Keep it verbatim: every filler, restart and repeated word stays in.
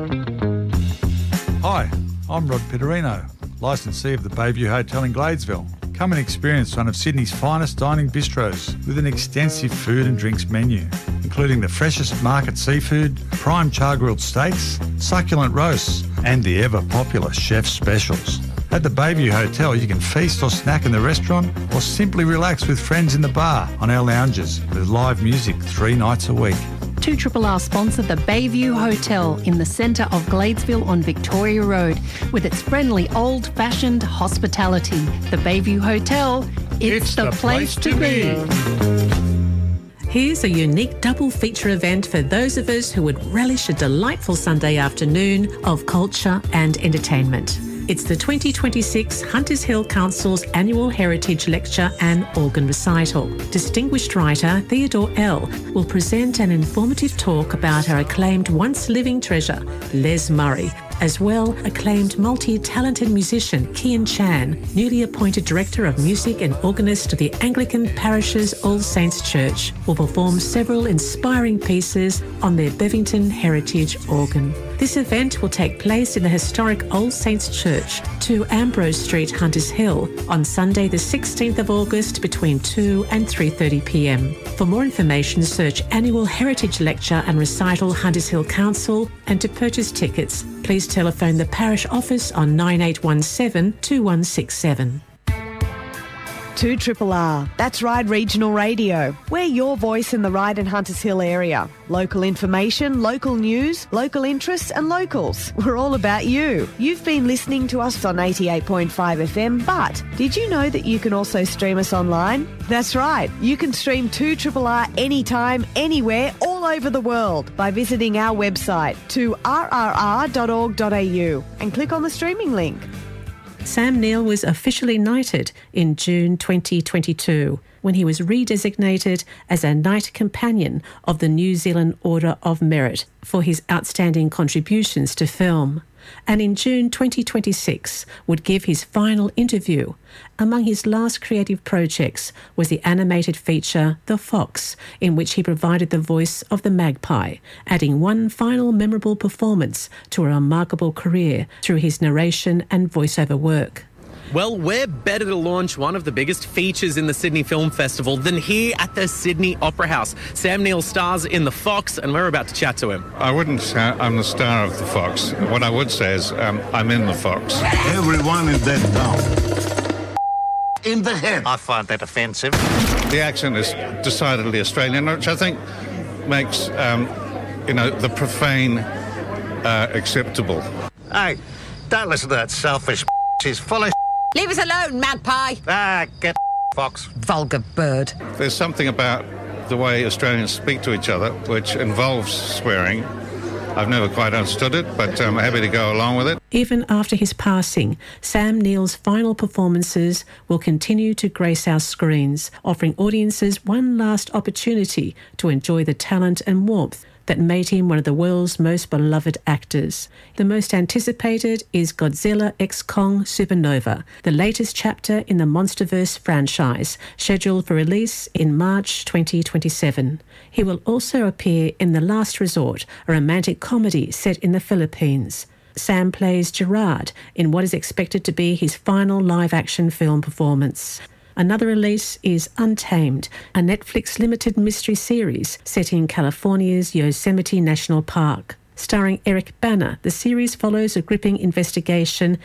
Hi, I'm Rod Pitterino, licensee of the Bayview Hotel in Gladesville. Come and experience one of Sydney's finest dining bistros with an extensive food and drinks menu, including the freshest market seafood, prime char-grilled steaks, succulent roasts, and the ever-popular chef's specials. At the Bayview Hotel, you can feast or snack in the restaurant or simply relax with friends in the bar on our lounges with live music three nights a week. two R R sponsor the Bayview Hotel in the centre of Gladesville on Victoria Road with its friendly old-fashioned hospitality. The Bayview Hotel, it's, it's the, the place, place to be. be. Here's a unique double feature event for those of us who would relish a delightful Sunday afternoon of culture and entertainment. It's the twenty twenty-six Hunters Hill Council's annual Heritage Lecture and Organ Recital. Distinguished writer Theodore L. will present an informative talk about her acclaimed once-living treasure, Les Murray. As well, acclaimed multi-talented musician Kian Chan, newly appointed Director of Music and organist of the Anglican Parish's All Saints Church, will perform several inspiring pieces on their Bevington heritage organ. This event will take place in the historic All Saints Church, two Ambrose Street, Hunters Hill, on Sunday the sixteenth of August between two and three thirty p m. For more information, search Annual Heritage Lecture and Recital Hunters Hill Council, and to purchase tickets, please telephone the parish office on nine eight one seven, two one six seven. two R R R, that's Ryde Regional Radio. We're your voice in the Ryde and Hunters Hill area. Local information, local news, local interests and locals. We're all about you. You've been listening to us on eighty-eight point five F M, but did you know that you can also stream us online? That's right, you can stream two R R R anytime, anywhere, all over the world by visiting our website, two R R R dot org dot A U, and click on the streaming link. Sam Neill was officially knighted in June twenty twenty-two when he was redesignated as a Knight Companion of the New Zealand Order of Merit for his outstanding contributions to film, and in June twenty twenty-six would give his final interview. Among his last creative projects was the animated feature The Fox, in which he provided the voice of the magpie, adding one final memorable performance to a remarkable career through his narration and voiceover work. Well, we're better to launch one of the biggest features in the Sydney Film Festival than here at the Sydney Opera House. Sam Neill stars in The Fox, and we're about to chat to him. I wouldn't say I'm the star of The Fox. What I would say is um, I'm in The Fox. Everyone in that town. In the head. I find that offensive. The accent is decidedly Australian, which I think makes, um, you know, the profane uh, acceptable. Hey, don't listen to that selfish She's full of Leave us alone, magpie. Ah, get Fox. Vulgar bird. There's something about the way Australians speak to each other which involves swearing. I've never quite understood it, but I'm happy to go along with it. Even after his passing, Sam Neill's final performances will continue to grace our screens, offering audiences one last opportunity to enjoy the talent and warmth that made him one of the world's most beloved actors. The most anticipated is Godzilla X Kong Supernova, the latest chapter in the MonsterVerse franchise, scheduled for release in March twenty twenty-seven. He will also appear in The Last Resort, a romantic comedy set in the Philippines. Sam plays Gerard in what is expected to be his final live-action film performance. Another release is Untamed, a Netflix limited mystery series set in California's Yosemite National Park. Starring Eric Bana, the series follows a gripping investigation